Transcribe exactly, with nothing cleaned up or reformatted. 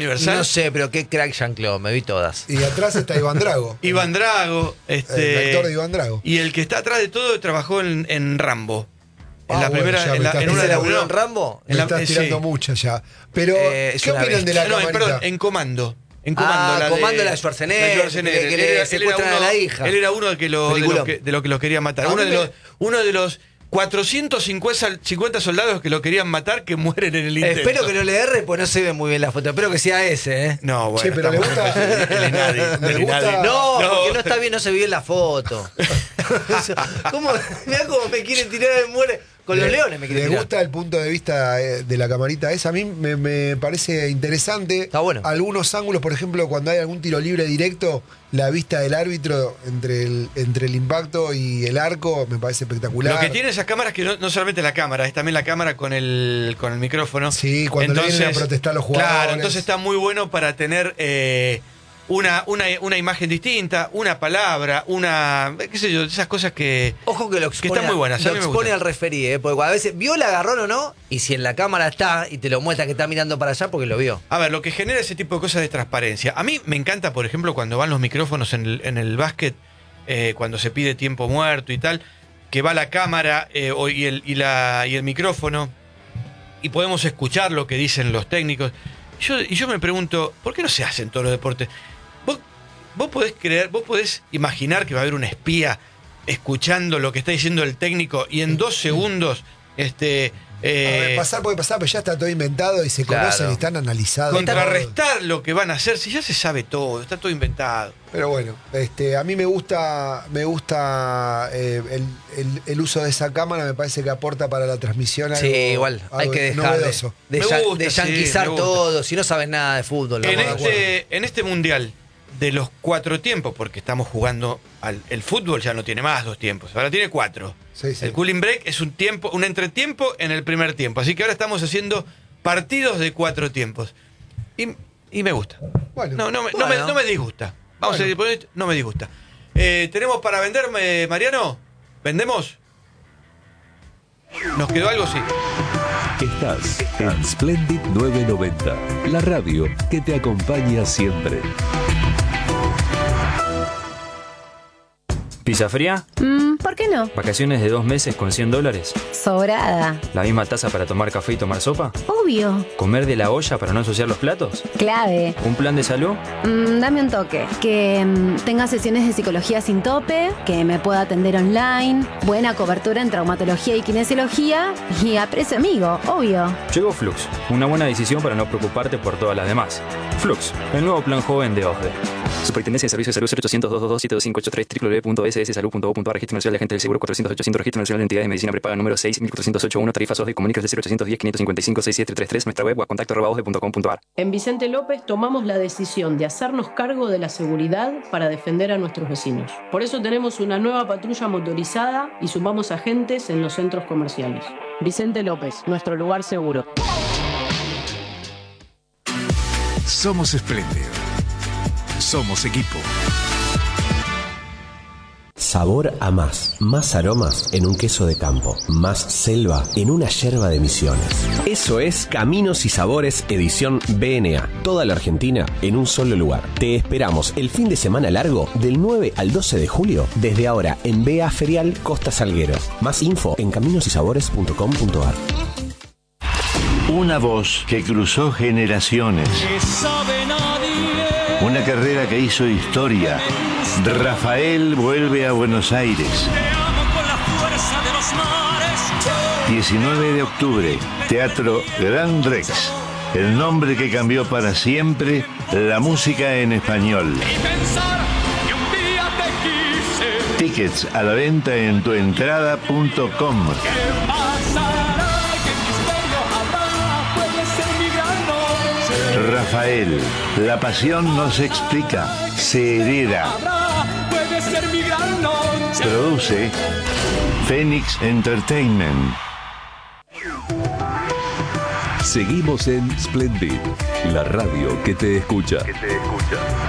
Universal. No sé, pero qué crack Jean-Claude, me vi todas. Y atrás está Iván Drago. Iván Drago. Este, el actor de Iván Drago. Y el que está atrás de todo trabajó en, en Rambo. En Ah, la bueno, primera, ya me en, la, estás en una de las tirando en Rambo? Me en la- estás eh, tirando sí. mucho ya. Pero, Eh, es ¿qué una opinan de la Ah, no, camarita? perdón, en Comando. En Comando, Ah, la Comando, de, la de Schwarzenegger, la de Schwarzenegger. que- que Él le era- él secuestran era a la uno- hija. Él era uno de, que lo, de, Peliculón. los que, de los que lo querían matar. A Uno mí de, me- los, uno de los cuatrocientos cincuenta soldados que lo querían matar que mueren en el intento. Espero que no le erre, pues no se ve muy bien la foto. Espero que sea ese, ¿eh? No, bueno. Che, pero le estamos- gusta- Él es nadie, ¿Le él es gusta- nadie. No, No. porque no está bien, no se ve bien la foto. ¿Cómo? Mirá cómo me quieren tirar de muere. Con los Le- leones me quieren ¿Le tirar. gusta el punto de vista eh, de la camarita esa? A mí me, me parece interesante. Está bueno. Algunos ángulos, por ejemplo, cuando hay algún tiro libre directo, la vista del árbitro entre el, entre el impacto y el arco me parece espectacular. Lo que tiene esas cámaras que no, no solamente la cámara, es también la cámara con el, con el micrófono. Sí, cuando le vienen a protestar los jugadores. Claro, entonces está muy bueno para tener eh, una, una, una imagen distinta, una palabra, una. qué sé yo, esas cosas que. Ojo que lo Que expone, están muy buenas, a lo mí me expone gustan. al referí, ¿eh? Porque a veces vio el agarrón o no, y si en la cámara está y te lo muestra que está mirando para allá, porque lo vio. A ver, lo que genera ese tipo de cosas de transparencia. A mí me encanta, por ejemplo, cuando van los micrófonos en el, en el básquet, eh, cuando se pide tiempo muerto y tal, que va la cámara eh, o- y, el, y, la, y el micrófono y podemos escuchar lo que dicen los técnicos. Yo, y yo me pregunto, ¿por qué no se hace en todos los deportes? ¿Vos, vos podés creer, vos podés imaginar que va a haber un espía escuchando lo que está diciendo el técnico y en dos segundos este, eh, A ver, pasar puede pasar, pero ya está todo inventado y se Claro. conocen y están analizados. contrarrestar lo que van a hacer? Si ya se sabe todo, está todo inventado. Pero bueno, este, a mí me gusta, me gusta eh, el, el- el uso de esa cámara, me parece que aporta para la transmisión algo, Sí, igual, hay algo que dejar de, novedoso. de, Me yan- gusta, de sí, yanquizar me gusta. todo, si no sabes nada de fútbol. En vamos de acuerdo. este, en este mundial de los cuatro tiempos, porque estamos jugando al el fútbol ya no tiene más dos tiempos, ahora tiene cuatro. Sí, sí. El cooling break es un tiempo, un entretiempo en el primer tiempo, así que ahora estamos haciendo partidos de cuatro tiempos y, y me gusta. Bueno. no, no, me, no, me, Bueno. no me disgusta. Vamos Bueno. a ir por esto, no me disgusta. Eh, ¿Tenemos para venderme, Mariano? ¿Vendemos? ¿Nos quedó algo? Sí. Estás en Splendid novecientos noventa, la radio que te acompaña siempre. ¿Pizza fría? Mm, ¿por qué no? ¿Vacaciones de dos meses con cien dólares? Sobrada. ¿La misma taza para tomar café y tomar sopa? Obvio. ¿Comer de la olla para no ensuciar los platos? Clave. ¿Un plan de salud? Mm, dame un toque. Que mm, tenga sesiones de psicología sin tope, que me pueda atender online, buena cobertura en traumatología y kinesiología y a precio amigo, obvio. Llegó Flux, una buena decisión para no preocuparte por todas las demás. Flux, el nuevo plan joven de OSDE. Superintendencia de Servicios de Salud cero ochocientos, doscientos veintidós, siete dos cinco ocho tres, doble u doble u doble u punto s s salud punto gov punto a r, Registro Nacional de Agentes del Seguro cuatrocientos ochocientos, Registro Nacional de Entidades de Medicina Prepaga número seis mil cuatrocientos ochenta y uno, tarifas OSDE, comunicas de cero ochocientos diez, quinientos cincuenta y cinco, sesenta y siete treinta y tres, nuestra web o a contacto arroba osde punto com punto a r. En Vicente López tomamos la decisión de hacernos cargo de la seguridad para defender a nuestros vecinos. Por eso tenemos una nueva patrulla motorizada y sumamos agentes en los centros comerciales. Vicente López, nuestro lugar seguro. Somos espléndidos. Somos equipo. Sabor a más. Más aromas en un queso de campo. Más selva en una yerba de Misiones. Eso es Caminos y Sabores edición B N A. Toda la Argentina en un solo lugar. Te esperamos el fin de semana largo del nueve al doce de julio. Desde ahora en B A Ferial Costa Salguero. Más info en caminos y sabores punto com punto a r. Una voz que cruzó generaciones. Una carrera que hizo historia. Rafael vuelve a Buenos Aires. diecinueve de octubre, Teatro Gran Rex. El nombre que cambió para siempre la música en español. Tickets a la venta en tuentrada punto com. Rafael, la pasión no se explica, se hereda. Produce Phoenix Entertainment. Seguimos en Splendid, la radio que te escucha.